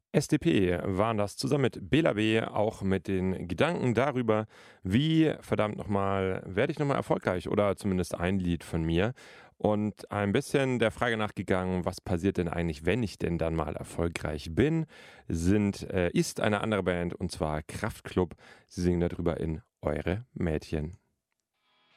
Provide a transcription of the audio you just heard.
SDP waren das zusammen mit Bela B. auch mit den Gedanken darüber, wie verdammt nochmal werde ich nochmal erfolgreich oder zumindest ein Lied von mir und ein bisschen der Frage nachgegangen, was passiert denn eigentlich, wenn ich denn dann mal erfolgreich bin, ist eine andere Band und zwar Kraftklub. Sie singen darüber in Eure Mädchen.